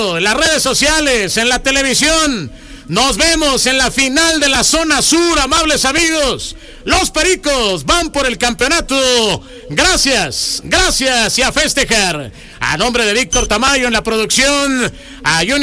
radio, en las redes sociales, en la televisión. Nos vemos en la final de la zona sur, amables amigos. Los Pericos van por el campeonato. Gracias y a festejar. A nombre de Víctor Tamayo en la producción, a Junior